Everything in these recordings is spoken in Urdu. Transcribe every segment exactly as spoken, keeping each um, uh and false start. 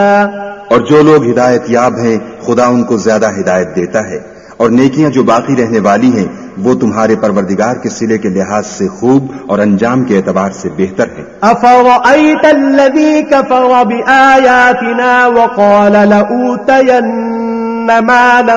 اور جو لوگ ہدایت یاب ہیں خدا ان کو زیادہ ہدایت دیتا ہے، اور نیکیاں جو باقی رہنے والی ہیں وہ تمہارے پروردگار کے صلے کے لحاظ سے خوب اور انجام کے اعتبار سے بہتر ہیں۔ افرأيت الذي كفر بآياتنا وقال لأوتين مالا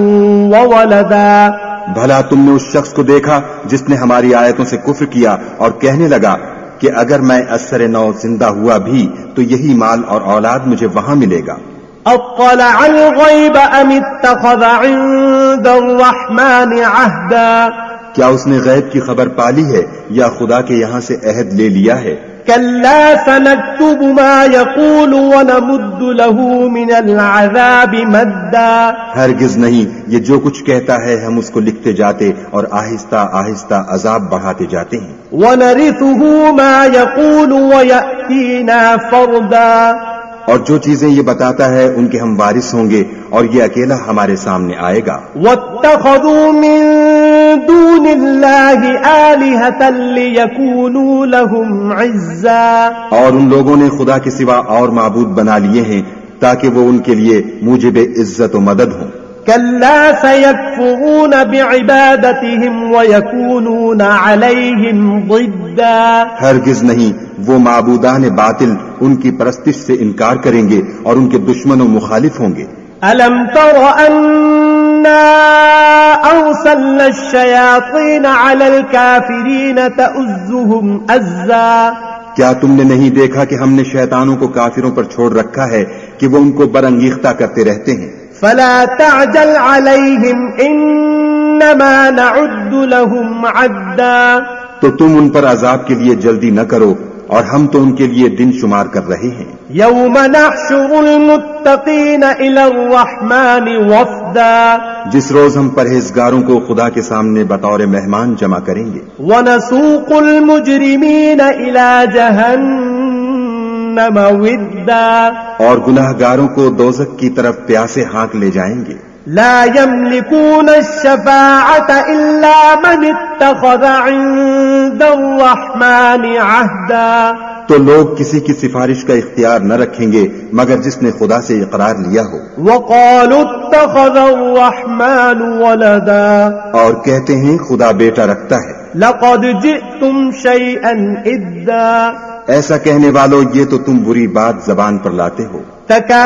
وولدا، بھلا تم نے اس شخص کو دیکھا جس نے ہماری آیتوں سے کفر کیا اور کہنے لگا کہ اگر میں اثر نو زندہ ہوا بھی تو یہی مال اور اولاد مجھے وہاں ملے گا۔ اطلع الغیب ام اتخذ عند الرحمن عہدا، کیا اس نے غیب کی خبر پالی ہے یا خدا کے یہاں سے عہد لے لیا ہے؟ کلا سنكتب ما يقول ونمد له من العذاب مدا، ہرگز نہیں، یہ جو کچھ کہتا ہے ہم اس کو لکھتے جاتے اور آہستہ آہستہ عذاب بڑھاتے جاتے ہیں۔ ونرثه ما يقول ويأتينا فردا، اور جو چیزیں یہ بتاتا ہے ان کے ہم وارث ہوں گے اور یہ اکیلا ہمارے سامنے آئے گا۔ واتخذوا من دون الله آلهة ليكونوا لهم عزا، اور ان لوگوں نے خدا کے سوا اور معبود بنا لیے ہیں تاکہ وہ ان کے لیے موجب عزت و مدد ہوں۔ كلا سيكفرون بعبادتهم ويكونون عليهم ضدا، ہرگز نہیں، وہ معبودان باطل ان کی پرستش سے انکار کریں گے اور ان کے دشمن و مخالف ہوں گے۔ ألم تر أنا أرسلنا الشياطين على الكافرين تؤزهم أزا، کیا تم نے نہیں دیکھا کہ ہم نے شیطانوں کو کافروں پر چھوڑ رکھا ہے کہ وہ ان کو برانگیختہ کرتے رہتے ہیں؟ فلا تعجل عليهم إنما نعد لهم عدا، تو تم ان پر عذاب کے لیے جلدی نہ کرو اور ہم تو ان کے لیے دن شمار کر رہے ہیں۔ يوم نحشر المتقين إلى الرحمن وفدا، جس روز ہم پرہیزگاروں کو خدا کے سامنے بطور مہمان جمع کریں گے۔ ونسوق المجرمين إلى جهنم وردا، اور گناہ گاروں کو دوزخ کی طرف پیاسے ہانک لے جائیں گے۔ لا يملكون الشفاعة إلا من اتخذ عند الرحمن عهدا، تو لوگ کسی کی سفارش کا اختیار نہ رکھیں گے مگر جس نے خدا سے اقرار لیا ہو۔ وقالوا اتخذ الرحمن ولدا، اور کہتے ہیں خدا بیٹا رکھتا ہے۔ لقد جئتم شيئا إدا، ایسا کہنے والوں یہ تو تم بری بات زبان پر لاتے ہو۔